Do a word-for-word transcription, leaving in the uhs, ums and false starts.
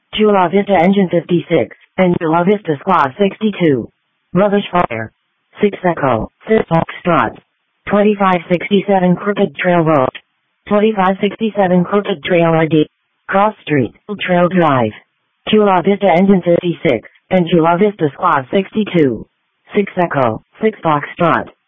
Chula Vista Engine fifty-six, and Chula Vista Squad sixty-two. Rubbish Fire. six Echo, fifth Foxtrot. twenty-five sixty-seven Crooked Trail Road. twenty-five sixty-seven Crooked Trail R D. Cross Street, Trail Drive. Chula Vista Engine fifty-six, and Chula Vista Squad sixty-two. six Echo, six Foxtrot.